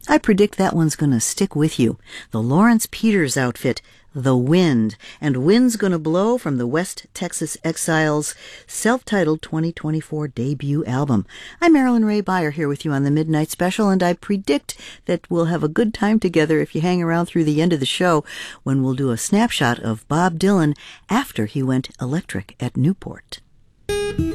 I predict that one's going to stick with you. The Lawrence Peters Outfit, The Wind, and Wind's Gonna Blow from the West Texas Exiles' self-titled 2024 debut album. I'm Marilyn Ray Beyer here with you on the Midnight Special, and I predict that we'll have a good time together if you hang around through the end of the show when we'll do a snapshot of Bob Dylan after he went electric at Newport.